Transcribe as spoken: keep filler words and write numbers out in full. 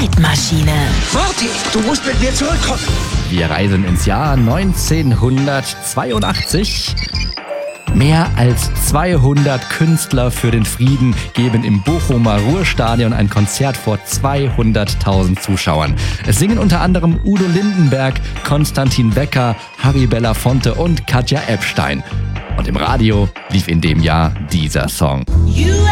Zeitmaschine. Marty, du musst mit mir zurückkommen. Wir reisen ins Jahr neunzehnhundertzweiundachtzig. Mehr als zweihundert Künstler für den Frieden geben im Bochumer Ruhrstadion ein Konzert vor zweihunderttausend Zuschauern. Es singen unter anderem Udo Lindenberg, Konstantin Becker, Harry Belafonte und Katja Epstein. Und im Radio lief in dem Jahr dieser Song.